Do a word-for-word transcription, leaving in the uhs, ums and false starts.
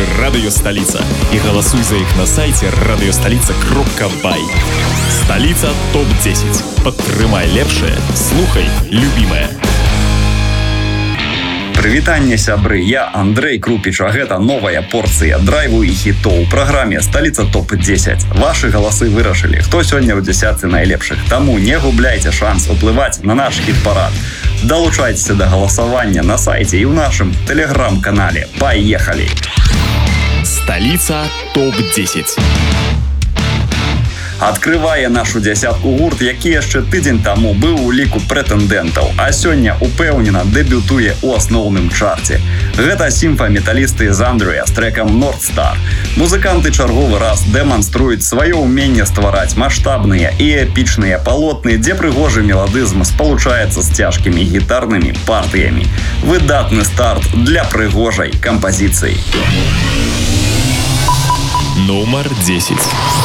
«Радио Столица» и голосуй за их на сайте радиостолица кропка бай. Столица топ десять. Падтрымай лепшае, слухай любимае. Прывітанне, сябры, я Андрей Крупіч, а гэта новая порцыя драйву і хітоў у праграме «Столица топ десять». Вашы галасы вырашылі, хто сёння ў дзесятцы найлепшых. Таму не губляйце шанс уплываць на наш хіт-парад. Далучайцеся да галасавання на сайце і ў нашым тэлеграм-канале. Паехалі! «Столица топ десять». Адкрывае нашу дзясятку гурт, які яшчэ тыдзень таму быў у ліку прэтэндэнтаў, а сёння упэўнена дэбютуе ў асноўным чарце. Гэта сімфа-металісты з Андрыя з трэкам «North Star». Музыканты чарговы раз дэманструюць сваё ўменне ствараць маштабныя і эпічныя палотны, дзе прыгожы меладызм спалучаецца з цяжкімі гітарнымі партыямі. Выдатны старт для прыгожай кампазіцыі. Нумар десять.